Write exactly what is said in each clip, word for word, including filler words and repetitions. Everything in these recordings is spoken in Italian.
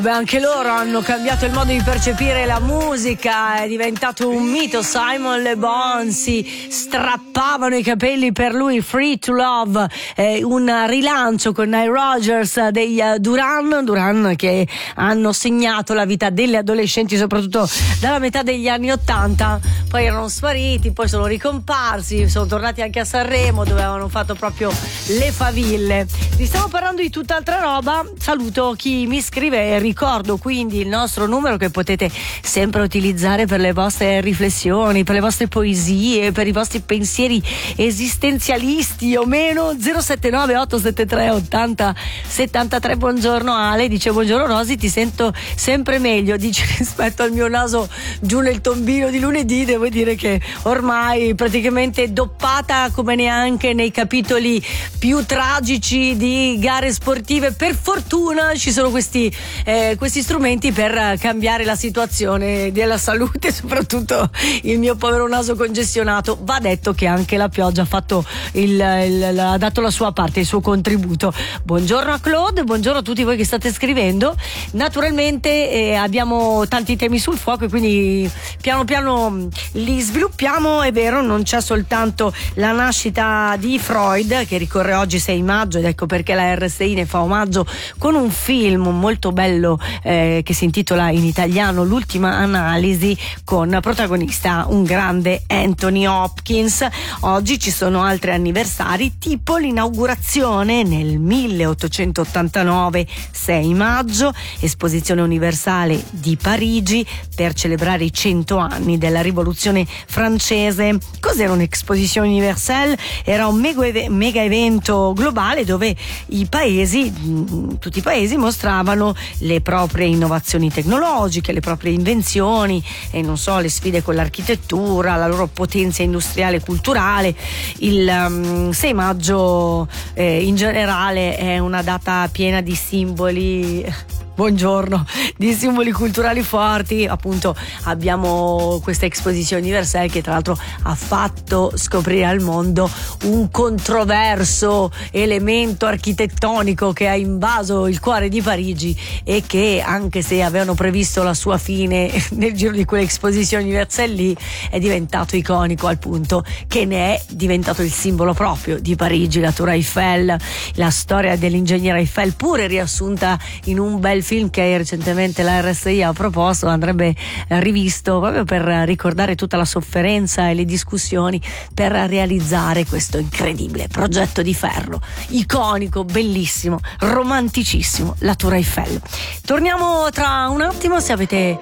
Beh, anche loro hanno cambiato il modo di percepire la musica, è diventato un mito. Simon Le Bon, si strappavano i capelli per lui. Free to Love, eh, un rilancio con Nile Rodgers dei uh, Duran Duran che hanno segnato la vita delle adolescenti, soprattutto dalla metà degli anni ottanta. Poi erano spariti, poi sono ricomparsi, sono tornati anche a Sanremo, dove avevano fatto proprio le faville. Vi stiamo parlando di tutt'altra roba. Saluto chi mi scrive e ricordo quindi il nostro numero che potete sempre utilizzare per le vostre riflessioni, per le vostre poesie, per i vostri pensieri esistenzialisti o meno. Zero sette nove otto sette tre ottanta settantatré. Buongiorno Ale, dice buongiorno Rosy, ti sento sempre meglio, dice, rispetto al mio naso giù nel tombino di lunedì. Devo dire che ormai praticamente doppata come neanche nei capitoli più tragici di gare sportive. Per fortuna ci sono questi eh, questi strumenti per cambiare la situazione della salute, soprattutto il mio povero naso congestionato. Va detto che anche la pioggia ha fatto il, il, ha dato la sua parte, il suo contributo. Buongiorno a Claude, buongiorno a tutti voi che state scrivendo. Naturalmente eh, abbiamo tanti temi sul fuoco e quindi piano piano li sviluppiamo. È vero, non c'è soltanto la nascita di Freud, che ricorre oggi sei maggio, ed ecco perché la R S I ne fa omaggio con un film molto bello eh, che si intitola in italiano L'ultima analisi, con protagonista un grande Anthony Hopkins. Oggi ci sono altri anniversari, tipo l'inaugurazione nel milleottocentottantanove, sei maggio, Esposizione Universale di Parigi, per celebrare i cento anni della rivoluzione francese. Cos'era un'Exposition Universelle? Era un mega, mega evento globale dove i paesi, tutti i paesi mostravano le proprie innovazioni tecnologiche, le proprie invenzioni e non so, le sfide con l'architettura, la loro potenza industriale e culturale. Il um, sei maggio eh, in generale è una data piena di simboli. Buongiorno, di simboli culturali forti. Appunto abbiamo questa Exposition Universelle che tra l'altro ha fatto scoprire al mondo un controverso elemento architettonico che ha invaso il cuore di Parigi e che, anche se avevano previsto la sua fine nel giro di quell'Exposition Universelle lì, è diventato iconico al punto che ne è diventato il simbolo proprio di Parigi, la Tour Eiffel. La storia dell'ingegnere Eiffel, pure riassunta in un bel film che recentemente la R S I ha proposto, andrebbe rivisto proprio per ricordare tutta la sofferenza e le discussioni per realizzare questo incredibile progetto di ferro, iconico, bellissimo, romanticissimo, la Tour Eiffel. Torniamo tra un attimo, se avete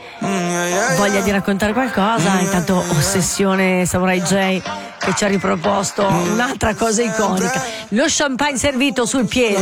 voglia di raccontare qualcosa. Intanto Ossessione Samurai J che ci ha riproposto un'altra cosa iconica, lo champagne servito sul piede.